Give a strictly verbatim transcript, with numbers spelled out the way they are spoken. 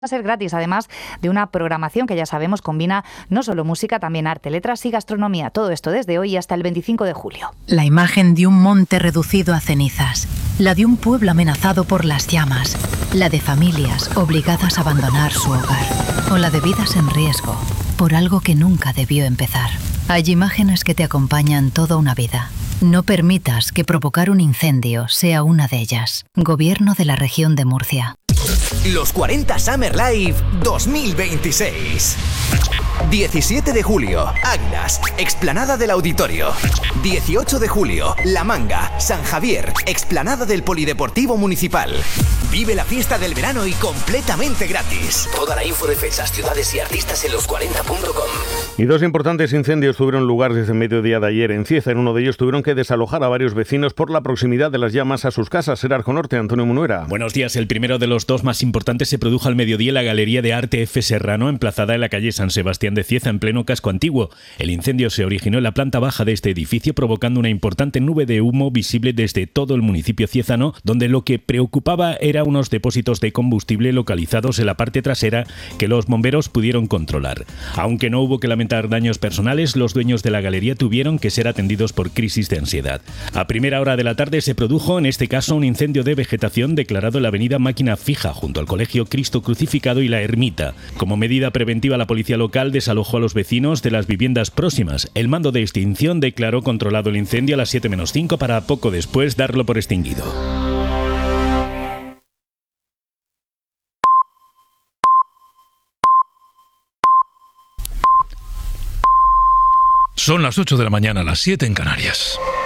a ser gratis, además de una programación que ya sabemos combina no solo música, también arte, letras y gastronomía. Todo esto desde hoy hasta el veinticinco de julio. La imagen de un monte reducido a cenizas, la de un pueblo amenazado por las llamas, la de familias obligadas a abandonar su hogar, o la de vidas en riesgo por algo que nunca debió empezar. Hay imágenes que te acompañan toda una vida. No permitas que provocar un incendio sea una de ellas. Gobierno de la Región de Murcia. Los cuarenta Summer Live dos mil veintiséis. diecisiete de julio, Águilas, explanada del Auditorio. dieciocho de julio, La Manga, San Javier, explanada del Polideportivo Municipal. Vive la fiesta del verano y completamente gratis. Toda la info de fechas, ciudades y artistas en los cuarenta punto com. Y dos importantes incendios tuvieron lugar desde el mediodía de ayer en Cieza. En uno de ellos tuvieron que desalojar a varios vecinos por la proximidad de las llamas a sus casas. Era Arco Norte, Antonio Munuera. Buenos días. El primero de los dos más importantes se produjo al mediodía en la Galería de Arte F. Serrano, emplazada en la calle San Sebastián de Cieza, en pleno casco antiguo. El incendio se originó en la planta baja de este edificio, provocando una importante nube de humo visible desde todo el municipio ciezano, donde lo que preocupaba era unos depósitos de combustible localizados en la parte trasera que los bomberos pudieron controlar. Aunque no hubo que lamentar daños personales, los dueños de la galería tuvieron que ser atendidos por crisis de ansiedad. A primera hora de la tarde se produjo, en este caso, un incendio de vegetación declarado en la avenida Máquina Fija, junto al Colegio Cristo Crucificado y la Ermita. Como medida preventiva, la policía local desalojó a los vecinos de las viviendas próximas. El mando de extinción declaró controlado el incendio a las siete menos cinco para poco después darlo por extinguido. Son las ocho de la mañana, las siete en Canarias.